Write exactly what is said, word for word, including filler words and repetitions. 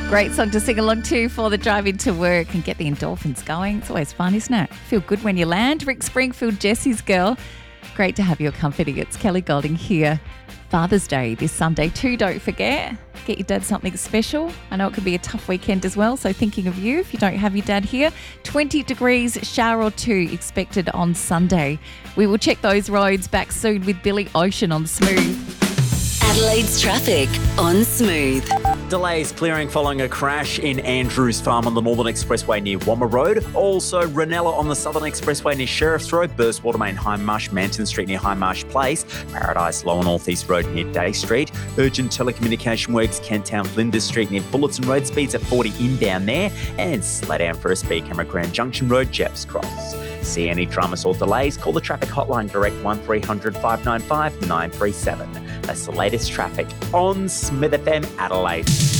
Great song to sing along to for the drive into work and get the endorphins going. It's always fun, isn't it? Feel good when you land. Rick Springfield, Jesse's girl. Great to have your company. It's Kelly Golding here. Father's Day this Sunday too, don't forget. Get your dad something special. I know it can be a tough weekend as well, so thinking of you if you don't have your dad here. twenty degrees, shower or two expected on Sunday. We will check those roads back soon with Billy Ocean on Smooth. Adelaide's traffic on Smooth. Delays clearing following a crash in Andrews Farm on the Northern Expressway near Wamma Road. Also, Ranella on the Southern Expressway near Sheriff's Road. Burst Watermain High Marsh, Manton Street near High Marsh Place. Paradise Lower North East Road near Day Street. Urgent telecommunication works, Kent Town Flinders Street near Bulletin Road. Speeds at forty inbound there. And slow down for a speed camera, Grand Junction Road, Jeffs Cross. See any dramas or delays? Call the traffic hotline direct one three hundred five nine five nine three seven. That's the latest traffic on Smith F M Adelaide.